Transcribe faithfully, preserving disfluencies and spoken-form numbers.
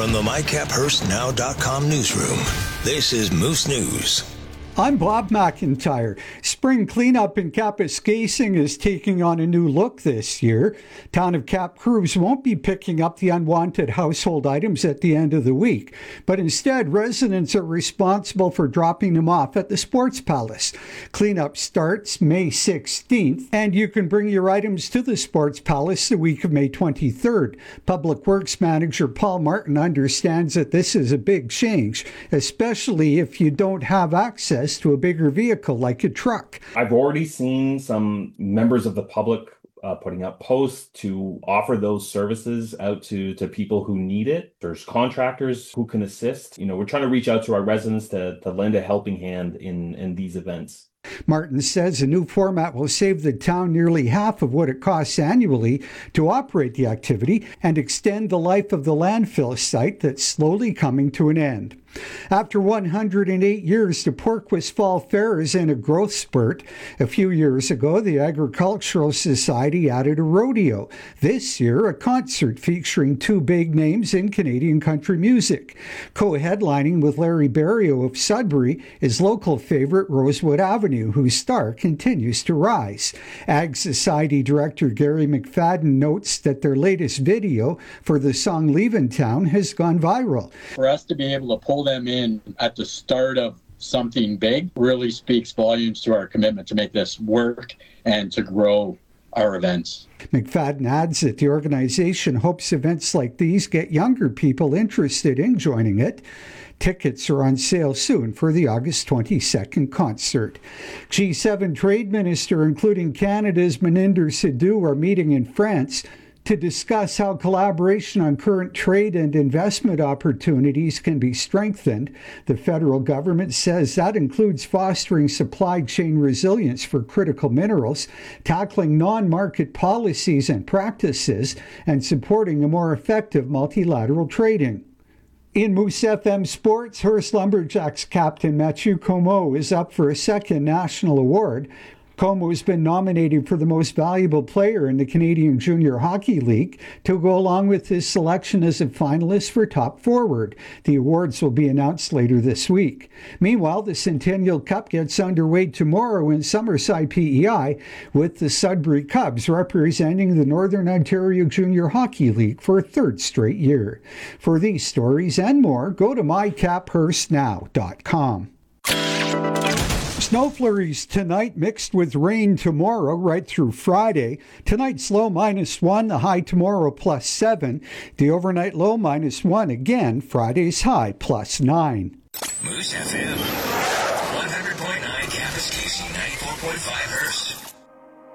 From the my cap hurst now dot com newsroom, this is Moose News. I'm Bob McIntyre. Spring cleanup in Kapuskasing is taking on a new look this year. Town of Cap crews won't be picking up the unwanted household items at the end of the week, but instead residents are responsible for dropping them off at the Sports Palace. Cleanup starts May sixteenth, and you can bring your items to the Sports Palace the week of May twenty-third. Public Works Manager Paul Martin understands that this is a big change, especially if you don't have access to a bigger vehicle like a truck. I've already seen some members of the public uh, putting up posts to offer those services out to, to people who need it. There's contractors who can assist. You know, we're trying to reach out to our residents to, to lend a helping hand in, in these events. Martin says a new format will save the town nearly half of what it costs annually to operate the activity and extend the life of the landfill site that's slowly coming to an end. After one hundred eight years, the Porquis Fall Fair is in a growth spurt. A few years ago, the Agricultural Society added a rodeo. This year, a concert featuring two big names in Canadian country music. Co-headlining with Larry Berrio of Sudbury is local favorite Rosewood Avenue, whose star continues to rise. Ag Society Director Gary McFadden notes that their latest video for the song Leavin' Town has gone viral. For us to be able to pull them in at the start of something big really speaks volumes to our commitment to make this work and to grow our events. McFadden adds that the organization hopes events like these get younger people interested in joining it. Tickets are on sale soon for the August twenty-second concert. G seven trade minister, including Canada's Maninder Sidhu, are meeting in France to discuss how collaboration on current trade and investment opportunities can be strengthened. The federal government says that includes fostering supply chain resilience for critical minerals, tackling non-market policies and practices, and supporting a more effective multilateral trading. In Moose F M Sports, Hearst Lumberjacks captain Mathieu Comeau is up for a second national award. Como has been nominated for the most valuable player in the Canadian Junior Hockey League to go along with his selection as a finalist for top forward. The awards will be announced later this week. Meanwhile, the Centennial Cup gets underway tomorrow in Summerside P E I with the Sudbury Cubs representing the Northern Ontario Junior Hockey League for a third straight year. For these stories and more, go to my cap hurst now dot com. Snow flurries tonight mixed with rain tomorrow right through Friday. Tonight's low minus one, the high tomorrow plus seven. The overnight low minus one again, Friday's high plus nine. Moose F M, one hundred point nine Kapuskasing, ninety-four point five Hertz.